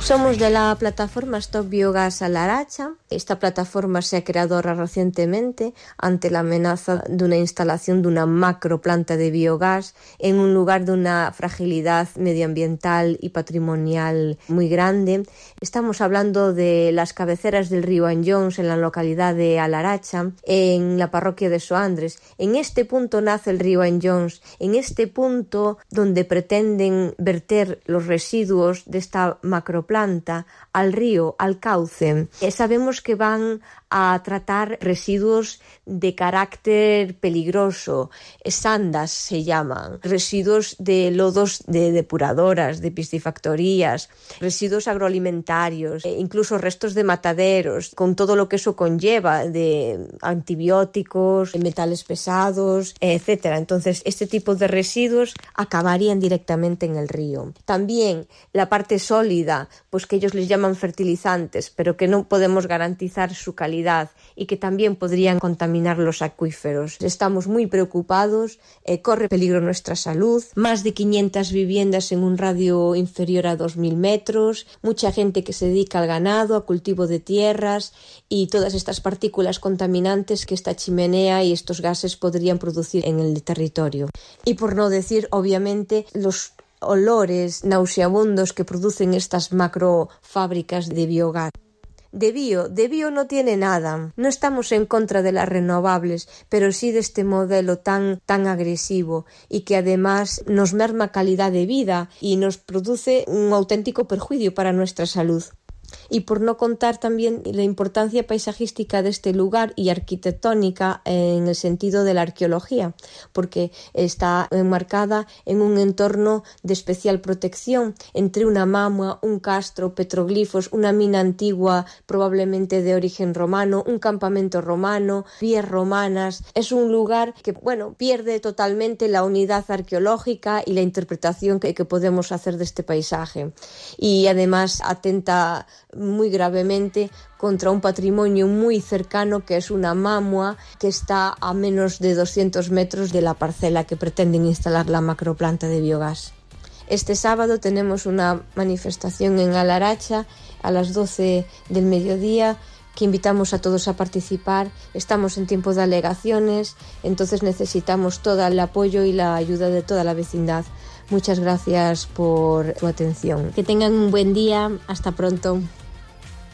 Somos de la plataforma Stop Biogás Alaracha. Esta plataforma se ha creado ahora recientemente ante la amenaza de una instalación de una macro planta de biogás en un lugar de una fragilidad medioambiental y patrimonial muy grande. Estamos hablando de las cabeceras del río Anyons en la localidad de Alaracha, en la parroquia de Soandres. En este punto nace el río Anyons, en este punto donde pretenden verter los residuos de esta macroplanta al río, al cauce. Sabemos que van a tratar residuos de carácter peligroso, sandas se llaman, residuos de lodos de depuradoras, de piscifactorías, residuos agroalimentarios, incluso restos de mataderos, con todo lo que eso conlleva de antibióticos, metales pesados, etcétera. Entonces, este tipo de residuos acabarían directamente en el río. También la parte sólida, pues que ellos les llaman fertilizantes, pero que no podemos garantizar su calidad y que también podrían contaminar los acuíferos. Estamos muy preocupados, corre peligro nuestra salud, más de 500 viviendas en un radio inferior a 2.000 metros, mucha gente que se dedica al ganado, a cultivo de tierras y todas estas partículas contaminantes que esta chimenea y estos gases podrían producir en el territorio. Y por no decir, obviamente, los olores nauseabundos que producen estas macrofábricas de biogás. De bio no tiene nada. No estamos en contra de las renovables, pero sí de este modelo tan agresivo y que además nos merma calidad de vida y nos produce un auténtico perjuicio para nuestra salud. Y por no contar también la importancia paisajística de este lugar y arquitectónica en el sentido de la arqueología, porque está enmarcada en un entorno de especial protección entre una mamua, un castro, petroglifos, una mina antigua probablemente de origen romano, un campamento romano, vías romanas. Es un lugar que, pierde totalmente la unidad arqueológica y la interpretación que podemos hacer de este paisaje. Y además atenta muy gravemente contra un patrimonio muy cercano que es una mamua que está a menos de 200 metros de la parcela que pretenden instalar la macroplanta de biogás. Este sábado tenemos una manifestación en Alaracha a las 12 del mediodía que invitamos a todos a participar. Estamos en tiempo de alegaciones, entonces necesitamos todo el apoyo y la ayuda de toda la vecindad. Muchas gracias por tu atención. Que tengan un buen día. Hasta pronto.